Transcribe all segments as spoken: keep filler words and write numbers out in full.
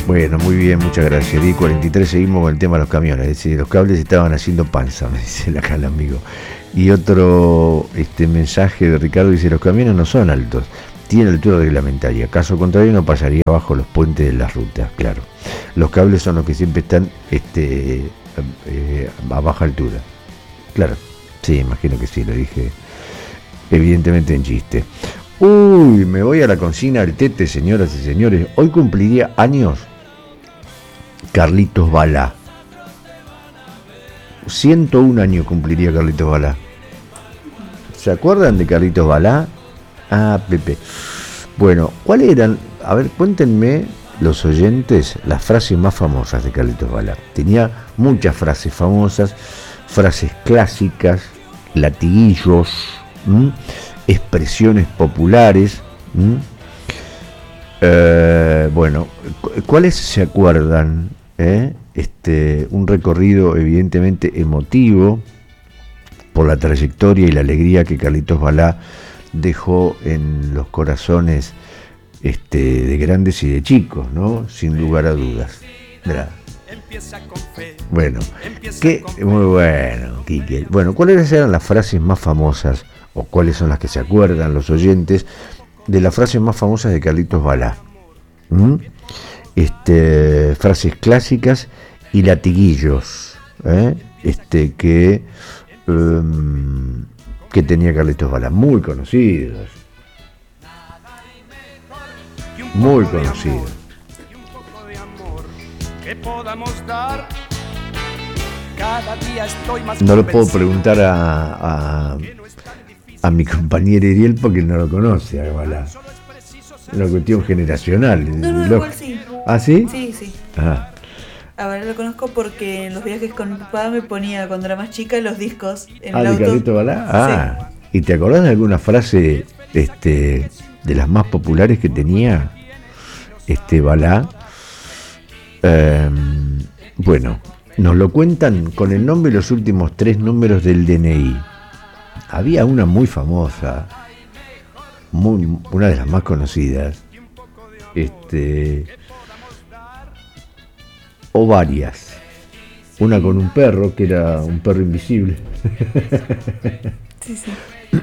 Bueno, muy bien, muchas gracias. diez cuarenta y tres, seguimos con el tema de los camiones. Es decir, los cables estaban haciendo panza, me dice acá el amigo. Y otro este mensaje de Ricardo dice, los camiones no son altos, tienen altura reglamentaria. Caso contrario no pasaría bajo los puentes de las rutas, claro. Los cables son los que siempre están este, eh, a baja altura. Claro, sí, imagino que sí, lo dije evidentemente en chiste. Uy, me voy a la consigna del Tete, señoras y señores. Hoy cumpliría años Carlitos Balá. ciento un años cumpliría Carlitos Balá. ¿Se acuerdan de Carlitos Balá? Ah, Pepe. Bueno, ¿cuáles eran? A ver, cuéntenme los oyentes las frases más famosas de Carlitos Balá. Tenía muchas frases famosas, frases clásicas, latiguillos, ¿m? expresiones populares. ¿m? Eh, bueno, ¿cuáles se acuerdan? ¿Eh? Este, un recorrido evidentemente emotivo por la trayectoria y la alegría que Carlitos Balá dejó en los corazones este, de grandes y de chicos, ¿no? Sin lugar a dudas. ¿Verdad? Bueno, qué muy bueno, Quique. Bueno, ¿cuáles eran las frases más famosas o cuáles son las que se acuerdan los oyentes de las frases más famosas de Carlitos Balá? ¿Mm? Este, frases clásicas y latiguillos, ¿eh? este que um, que tenía Carlitos Balá, muy conocidos, muy conocidos. No lo puedo preguntar a, a, a mi compañera Iriel porque no lo conoce a Balá. Una cuestión generacional. No, no, no, igual sí. ¿Ah, sí? Sí, sí. Ah. A ver, lo conozco porque en los viajes con mi papá me ponía cuando era más chica los discos en ah, el auto. ¿De Carlitos Balá? Ah. Sí. ¿Y te acordás de alguna frase este, de las más populares que tenía este Balá? Eh, bueno, nos lo cuentan con el nombre y los últimos tres números del D N I. Había una muy famosa, muy, una de las más conocidas, este, o varias. Una con un perro, que era un perro invisible. Sí, sí.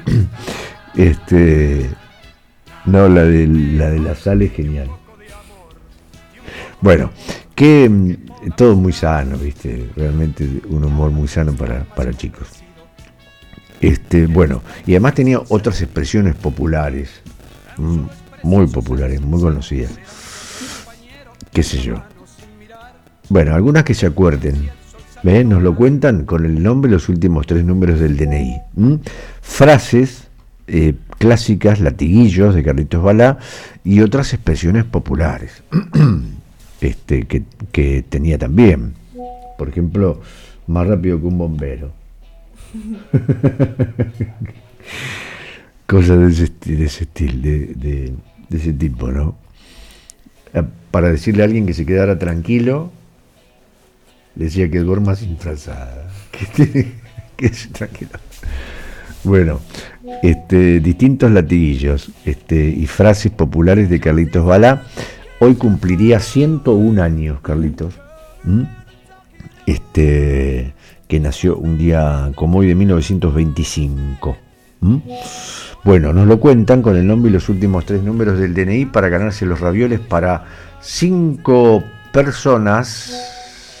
Este, no, la de la de la sal es genial. Bueno, que todo muy sano, viste, realmente un humor muy sano para, para chicos. Este, bueno, y además tenía otras expresiones populares, muy populares, muy conocidas. Qué sé yo. Bueno, algunas que se acuerden. ¿Ves? Nos lo cuentan con el nombre y los últimos tres números del D N I. ¿Mm? Frases eh, clásicas, latiguillos de Carlitos Balá y otras expresiones populares este, que, que tenía también. Por ejemplo, más rápido que un bombero. Cosas de ese, de ese estilo, de, de, de ese tipo, ¿no? Para decirle a alguien que se quedara tranquilo, decía que duerma sin frazada, que tiene que ser tranquilo. Bueno, este, distintos latiguillos este, y frases populares de Carlitos Balá. Hoy cumpliría ciento un años, Carlitos. ¿Mm? Este, que nació un día como hoy de mil novecientos veinticinco. ¿Mm? Bueno, nos lo cuentan con el nombre y los últimos tres números del D N I para ganarse los ravioles para cinco personas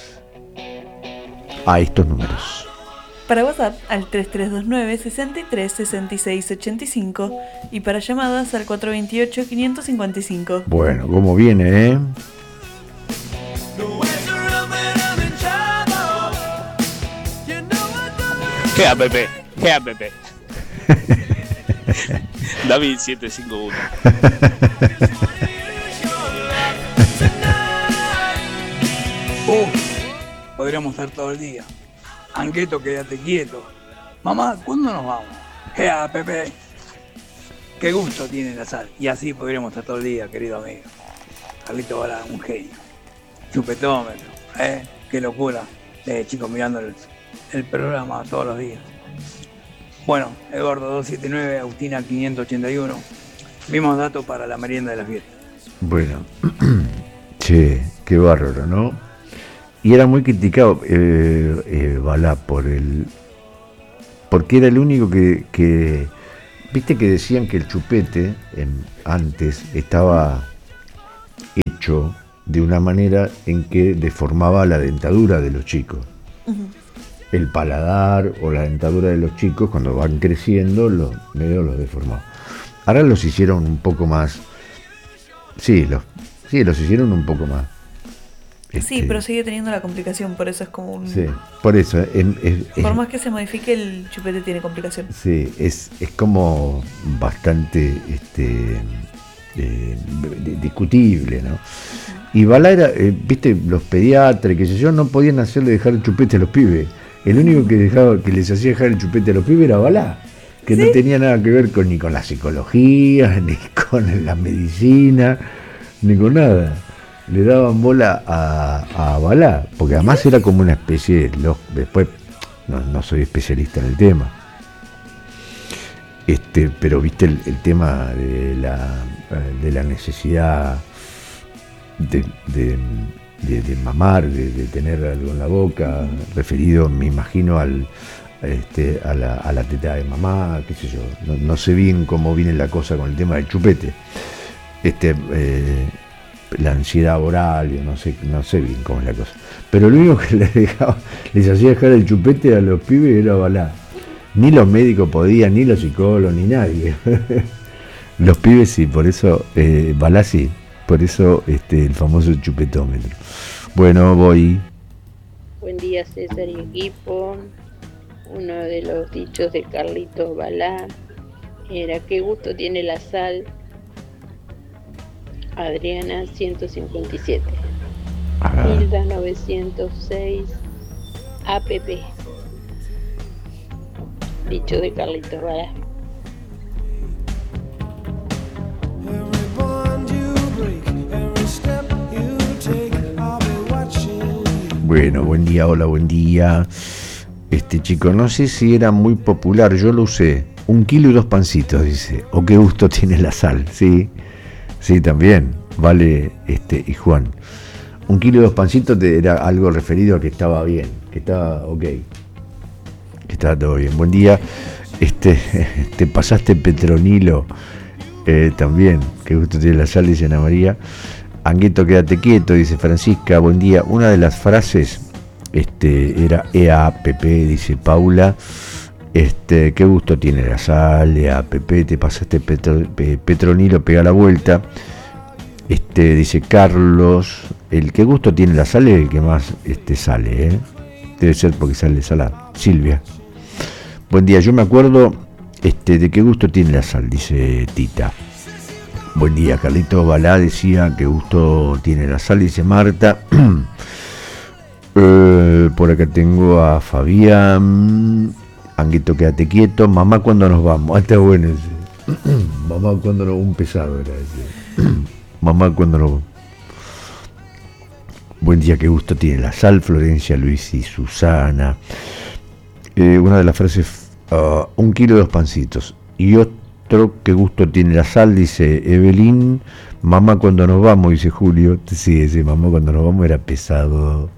a estos números. Para WhatsApp al tres tres dos nueve, seis tres, seis seis ocho cinco y para llamadas al cuatro dos ocho, cinco cinco cinco. Bueno, ¿cómo viene, eh? Gea Pepe, Gea Pepe. David siete cinco uno. Uh, podríamos estar todo el día. Angueto, quédate quieto. Mamá, ¿cuándo nos vamos? Gea Pepe. Qué gusto tiene la sal. Y así podríamos estar todo el día, querido amigo. Carlito Balá, un genio. Chupetómetro, ¿eh? Qué locura. Eh, chicos, mirando el, el programa todos los días. Bueno, Eduardo doscientos setenta y nueve, Agustina quinientos ochenta y uno. Mismos datos para la merienda de las fiestas. Bueno, che, Qué bárbaro, ¿no? Y era muy criticado eh, eh, Balá por el... porque era el único que... que viste que decían que el chupete en, antes estaba hecho de una manera en que deformaba la dentadura de los chicos. Uh-huh. El paladar o la dentadura de los chicos cuando van creciendo los medio los deformaba. Ahora los hicieron un poco más, sí, los, sí, los hicieron un poco más. Este, sí, pero sigue teniendo la complicación, por eso es como un... Sí, por eso. Es, es, por es, más que se modifique, el chupete tiene complicación. Sí, es, es como bastante este, eh, discutible, ¿no? Uh-huh. Y Balá era, eh, viste, los pediatras, que sé yo, no podían hacerle dejar el chupete a los pibes. El único que dejaba, que les hacía dejar el chupete a los pibes era Balá, que ¿sí? No tenía nada que ver con ni con la psicología, ni con la medicina, ni con nada. Le daban bola a, a Balá, porque además era como una especie de... Los, después, no, no soy especialista en el tema, este, pero viste el, el tema de la, de la necesidad de... de De, de mamar, de, de tener algo en la boca, referido, me imagino, al este, a, la, a la teta de mamá, qué sé yo. No, no sé bien cómo viene la cosa con el tema del chupete. Este, eh, la ansiedad oral, yo no sé, no sé bien cómo es la cosa. Pero lo único que les dejaba, les hacía dejar el chupete a los pibes era Balá. Ni los médicos podían, ni los psicólogos, ni nadie. Los pibes sí, por eso eh, Balá sí. Por eso este, el famoso chupetómetro. Bueno, voy. Buen día, César y equipo. Uno de los dichos de Carlitos Balá era: ¿qué gusto tiene la sal? Adriana ciento cincuenta y siete. Ah. Hilda novecientos seis. A P P. Dicho de Carlitos Balá. Bueno, buen día, hola, buen día. Este chico, no sé si era muy popular, yo lo usé. Un kilo y dos pancitos, dice. O qué gusto tiene la sal, sí. Sí, también. Vale, este, y Juan. Un kilo y dos pancitos era algo referido a que estaba bien, que estaba ok. Que estaba todo bien. Buen día. Este, te pasaste Petronilo. Eh, también. Qué gusto tiene la sal, dice Ana María. Angueto, quédate quieto, dice Francisca, buen día. Una de las frases este, era E A P P, dice Paula. Este, qué gusto tiene la sal, E A P P, te pasaste petro, pe, Petronilo, pega la vuelta. Este, dice Carlos, el qué gusto tiene la sal es el que más este, sale, ¿eh? Debe ser porque sale salada. Silvia. Buen día, yo me acuerdo este, de qué gusto tiene la sal, dice Tita. Buen día, Carlito Balá decía que gusto tiene la sal, dice Marta. eh, por acá tengo a Fabián. Anguito, quédate quieto. Mamá, ¿cuándo nos vamos? Ah, está bueno ese. Mamá, ¿cuándo nos vamos? Un pesado era ese. Mamá, ¿cuándo nos vamos? Buen día, qué gusto tiene la sal. Florencia, Luis y Susana. Eh, una de las frases, uh, un kilo de dos pancitos. Y otro, qué gusto tiene la sal, dice Evelyn. Mamá, cuando nos vamos, dice Julio. Sí, ese mamá, cuando nos vamos era pesado.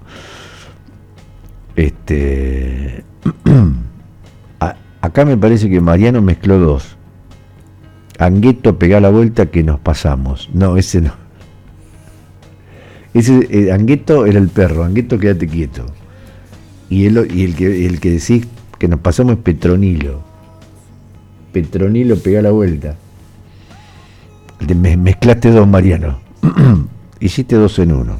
Este a, acá me parece que Mariano mezcló dos. Angueto, pegá la vuelta que nos pasamos. No, ese no. Ese eh, Angueto era el perro. Angueto, quédate quieto. Y el, y el que el que decís que nos pasamos es Petronilo. Petronilo, pegá la vuelta. Me, mezclaste dos, Mariano. Hiciste dos en uno.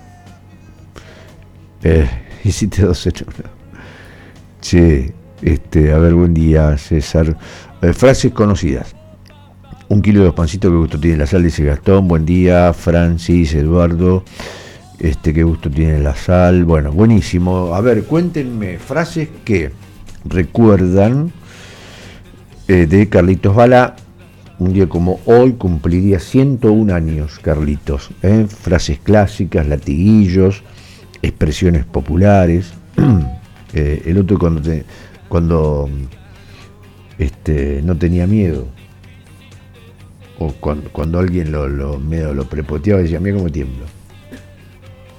Eh, hiciste dos en uno. Che, este, a ver, buen día, César. Eh, frases conocidas. Un kilo de dos pancitos, qué gusto tiene la sal, dice Gastón. Buen día, Francis, Eduardo. Este, qué gusto tiene la sal. Bueno, buenísimo. A ver, cuéntenme frases que recuerdan eh, de Carlitos Balá. Un día como hoy cumpliría ciento un años, Carlitos. ¿eh? Frases clásicas, latiguillos, expresiones populares. eh, el otro cuando, te, cuando este, no tenía miedo. O cuando, cuando alguien lo, lo, medio lo prepoteaba y decía, mira cómo tiemblo.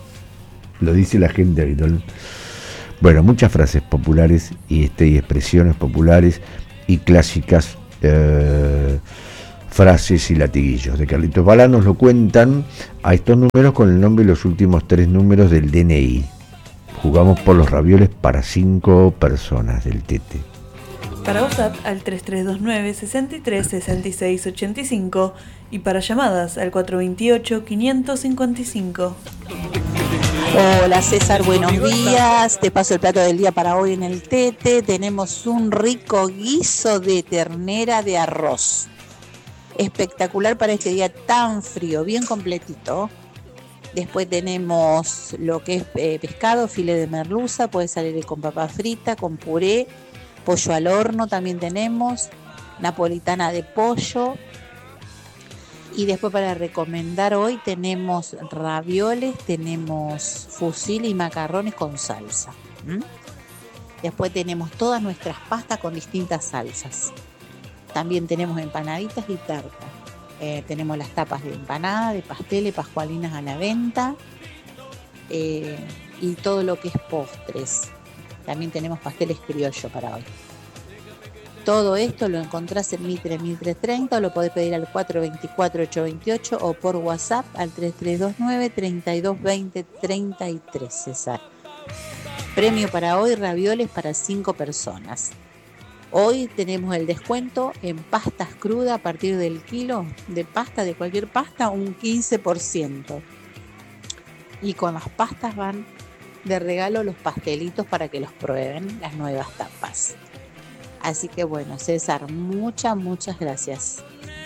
Lo dice la gente habitual. Bueno, muchas frases populares y, este, y expresiones populares y clásicas, eh, frases y latiguillos de Carlitos Balá. Nos lo cuentan a estos números con el nombre y los últimos tres números del D N I. Jugamos por los ravioles para cinco personas del Tete. Para WhatsApp al tres tres dos nueve, sesenta y tres, sesenta y seis, ochenta y cinco y para llamadas al cuatro veintiocho, quinientos cincuenta y cinco. Hola César, buenos días. Te paso el plato del día para hoy en el Tete. Tenemos un rico guiso de ternera de arroz. Espectacular para este día tan frío, bien completito. Después tenemos lo que es eh, pescado, filete de merluza, puede salir con papa frita, con puré, pollo al horno también tenemos, napolitana de pollo. Y después para recomendar hoy tenemos ravioles, tenemos fusil y macarrones con salsa. ¿Mm? Después tenemos todas nuestras pastas con distintas salsas. También tenemos empanaditas y tartas. Eh, tenemos las tapas de empanada, de pasteles, pascualinas a la venta. Eh, y todo lo que es postres. También tenemos pasteles criollo para hoy. Todo esto lo encontrás en Mitre mil trescientos treinta o lo podés pedir al cuatro veinticuatro, ocho veintiocho o por WhatsApp al tres tres dos nueve, treinta y dos veinte, treinta y tres, César. Premio para hoy, ravioles para cinco personas. Hoy tenemos el descuento en pastas crudas a partir del kilo de pasta, de cualquier pasta, un quince por ciento. Y con las pastas van de regalo los pastelitos para que los prueben, las nuevas tapas. Así que bueno, César, muchas, muchas gracias.